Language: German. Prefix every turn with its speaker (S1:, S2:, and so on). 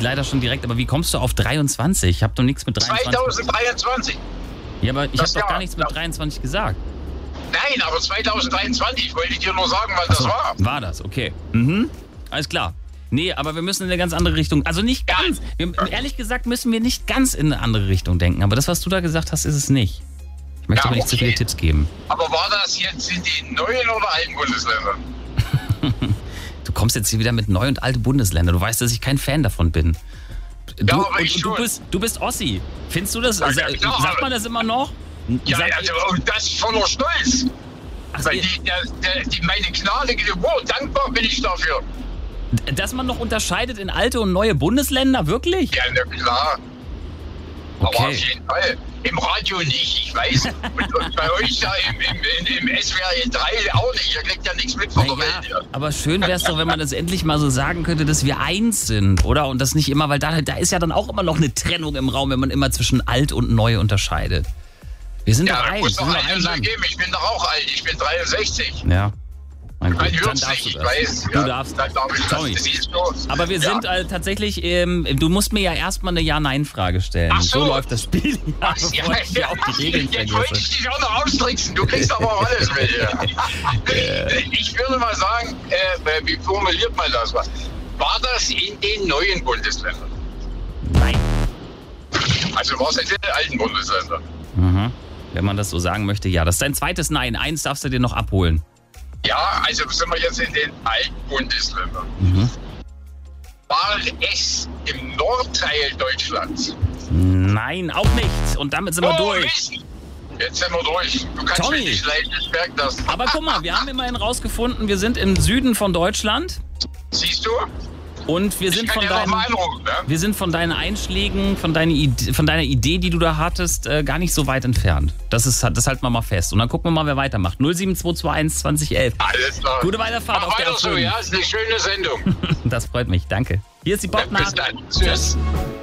S1: leider schon direkt, aber wie kommst du auf 23? Ich habe doch nichts mit 23.
S2: 2023.
S1: Ja, aber ich habe doch gar nichts mit 23 gesagt.
S2: Nein, aber 2023. Ich wollte dir nur sagen, weil das war.
S1: War das, okay. Mhm. Alles klar. Nee, aber wir müssen in eine ganz andere Richtung. Also nicht ganz. Ehrlich gesagt müssen wir nicht ganz in eine andere Richtung denken. Aber das, was du da gesagt hast, ist es nicht. Ich möchte aber nicht zu viele Tipps geben.
S2: Aber war das jetzt in den neuen oder alten Bundesländern?
S1: Du kommst jetzt hier wieder mit neu und alte Bundesländer. Du weißt, dass ich kein Fan davon bin. Du bist Ossi. Findest du das?
S2: Ja,
S1: sagt man das immer noch?
S2: Ja, und das voller Stolz. Weil meine Gnade, dankbar bin ich dafür.
S1: Dass man noch unterscheidet in alte und neue Bundesländer, wirklich?
S2: Ja, na klar.
S1: Okay.
S2: Aber auf jeden Fall. Im Radio nicht, ich weiß. Und bei euch da im SWR 3 auch nicht. Ihr kriegt ja nichts mit von der Welt. Ja.
S1: Aber schön wäre es doch, wenn man das endlich mal so sagen könnte, dass wir eins sind, oder? Und das nicht immer, weil da ist ja dann auch immer noch eine Trennung im Raum, wenn man immer zwischen alt und neu unterscheidet. Wir sind doch eins.
S2: Muss doch ein geben. Ich bin doch auch alt. Ich bin 63.
S1: Ja.
S2: Man hört es nicht, ich weiß.
S1: Du darfst. Tommy. Aber wir sind tatsächlich, du musst mir ja erstmal eine Ja-Nein-Frage stellen.
S2: Ach so
S1: läuft das Spiel. Bevor ich auch die Regeln
S2: Jetzt wollte ich dich auch noch austricksen. Du kriegst aber auch alles mit. Ich würde mal sagen, wie formuliert man das? War das in den neuen Bundesländern?
S1: Nein.
S2: Also war es in den alten Bundesländern?
S1: Mhm. Wenn man das so sagen möchte, ja. Das ist dein zweites Nein. Eins darfst du dir noch abholen.
S2: Ja, also sind wir jetzt in den alten Bundesländern.
S1: Mhm.
S2: War es im Nordteil Deutschlands?
S1: Nein, auch nicht. Und damit sind wir durch.
S2: Mist. Jetzt sind wir durch. Du kannst mich nicht leiden, ich merke das.
S1: Aber guck mal, wir haben immerhin rausgefunden, wir sind im Süden von Deutschland.
S2: Siehst du?
S1: Und wir sind von deinen Einschlägen, von deiner Idee, die du da hattest, gar nicht so weit entfernt. Das halten wir mal fest. Und dann gucken wir mal, wer weitermacht. 07221 2011.
S2: Alles klar.
S1: Gute Weiterfahrt auf der
S2: weiter so, ja, ist eine schöne Sendung.
S1: Das freut mich, danke. Hier ist die Popnacht.
S2: Bis dann. Tschüss.